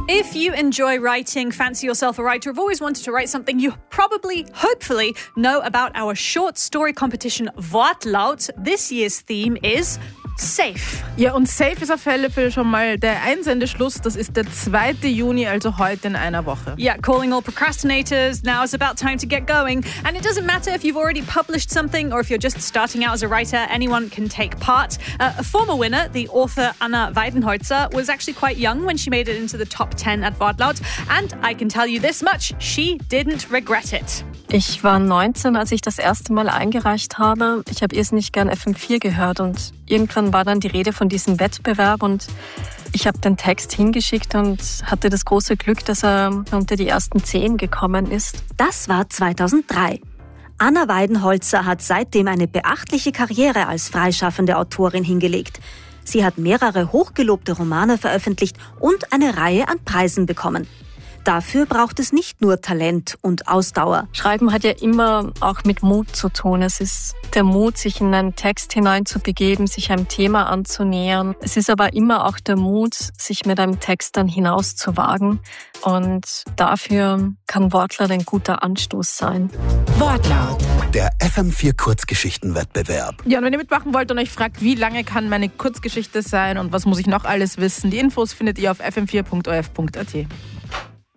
If you enjoy writing, fancy yourself a writer, have always wanted to write something, you probably, hopefully, know about our short story competition Wortlaut. This year's theme is Safe. Ja, und Safe ist auf alle Fälle schon mal der Einsendeschluss. Das ist der 2. Juni, also heute in einer Woche. Yeah, calling all procrastinators. Now is about time to get going. And it doesn't matter if you've already published something or if you're just starting out as a writer, anyone can take part. A former winner, the author Anna Weidenholzer, was actually quite young when she made it into the top 10 at Wortlaut. And I can tell you this much, she didn't regret it. Ich war 19, als ich das erste Mal eingereicht habe. Ich habe irrsinnig gern FM4 gehört und irgendwann war dann die Rede von diesem Wettbewerb und ich habe den Text hingeschickt und hatte das große Glück, dass er unter die ersten 10 gekommen ist. Das war 2003. Anna Weidenholzer hat seitdem eine beachtliche Karriere als freischaffende Autorin hingelegt. Sie hat mehrere hochgelobte Romane veröffentlicht und eine Reihe an Preisen bekommen. Dafür braucht es nicht nur Talent und Ausdauer. Schreiben hat ja immer auch mit Mut zu tun. Es ist der Mut, sich in einen Text hineinzubegeben, sich einem Thema anzunähern. Es ist aber immer auch der Mut, sich mit einem Text dann hinauszuwagen. Und dafür kann Wortlaut ein guter Anstoß sein. Wortlaut, der FM4 Kurzgeschichtenwettbewerb. Ja, und wenn ihr mitmachen wollt und euch fragt, wie lange kann meine Kurzgeschichte sein und was muss ich noch alles wissen, die Infos findet ihr auf fm4.orf.at.